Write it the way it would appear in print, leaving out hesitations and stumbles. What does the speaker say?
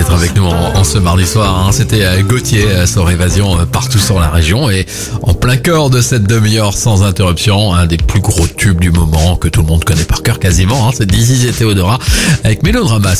d'être avec nous en ce mardi soir. C'était Gauthier, son évasion partout sur la région et en plein cœur de cette demi-heure sans interruption, un des plus gros tubes du moment que tout le monde connaît par cœur quasiment. C'est Dizzy et Théodora avec Mélodrama.